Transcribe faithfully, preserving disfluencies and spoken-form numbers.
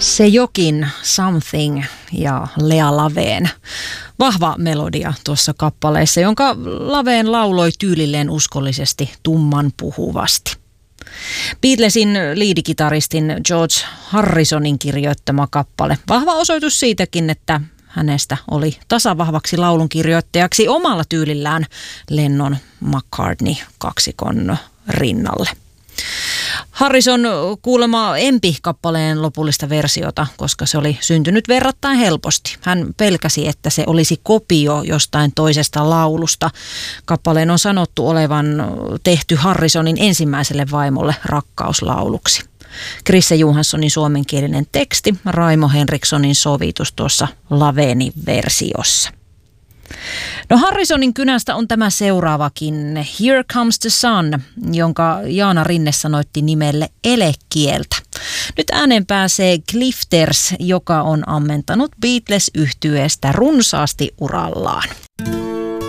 Se jokin, Something ja Lea Laveen. Vahva melodia tuossa kappaleessa, jonka Laveen lauloi tyylilleen uskollisesti tumman puhuvasti. Beatlesin liidikitaristin George Harrisonin kirjoittama kappale. Vahva osoitus siitäkin, että hänestä oli tasavahvaksi laulunkirjoittajaksi omalla tyylillään Lennon McCartney kaksikon rinnalle. Harrison kuulemma empi kappaleen lopullista versiota, koska se oli syntynyt verrattain helposti. Hän pelkäsi, että se olisi kopio jostain toisesta laulusta. Kappaleen on sanottu olevan tehty Harrisonin ensimmäiselle vaimolle rakkauslauluksi. Chrisse Johanssonin suomenkielinen teksti, Raimo Henrikssonin sovitus tuossa Laveenin versiossa. No Harrisonin kynästä on tämä seuraavakin, Here Comes the Sun, jonka Jaana Rinne sanoitti nimelle Elekieltä. Nyt ääneen pääsee Clifters, joka on ammentanut Beatles-yhtyeestä runsaasti urallaan.